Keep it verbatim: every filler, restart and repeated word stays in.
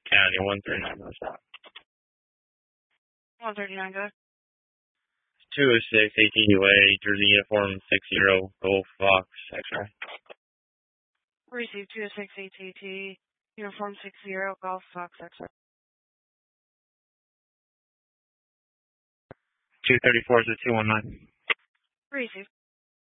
County, one thirty-nine North South. one thirty-nine, go ahead. two oh six, eighteen U A, Jersey Uniform six zero, Golf Fox, X-ray. Received two oh six A T T, Uniform six zero, Golf Fox, X-ray. two thirty-four is a two one nine. Received.